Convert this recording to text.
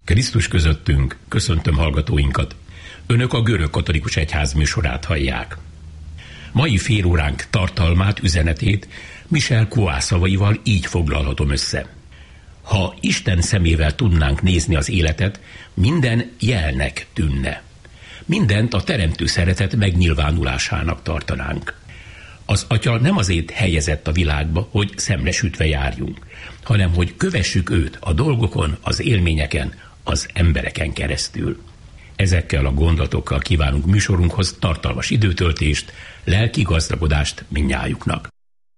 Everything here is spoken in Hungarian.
Krisztus közöttünk, köszöntöm hallgatóinkat. Önök a Görög Katolikus Egyház műsorát hallják. Mai félóránk tartalmát, üzenetét Michel Coix szavaival így foglalhatom össze. Ha Isten szemével tudnánk nézni az életet, minden jelnek tűnne. Mindent a teremtő szeretet megnyilvánulásának tartanánk. Az Atya nem azért helyezett a világba, hogy szemresütve járjunk, hanem hogy kövessük őt a dolgokon, az élményeken, az embereken keresztül. Ezekkel a gondolatokkal kívánunk műsorunkhoz tartalmas időtöltést, lelki gazdagodást mindnyájuknak.